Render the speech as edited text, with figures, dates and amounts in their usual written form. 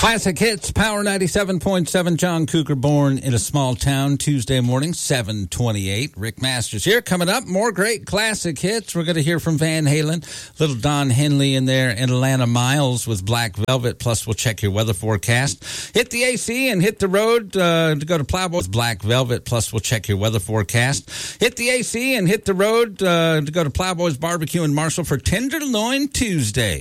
Classic Hits, Power 97.7. John Cougar, born in a small town, Tuesday morning, 7:28. Rick Masters here. Coming up, more great classic hits. We're going to hear from Van Halen, little Don Henley in there, and Atlanta Miles with Black Velvet. Plus, we'll check your weather forecast. Hit the AC and hit the road to go to Plowboys. Black Velvet. Plus, we'll check your weather forecast. Hit the AC and hit the road to go to Plowboys Barbecue in Marshall for Tenderloin Tuesday.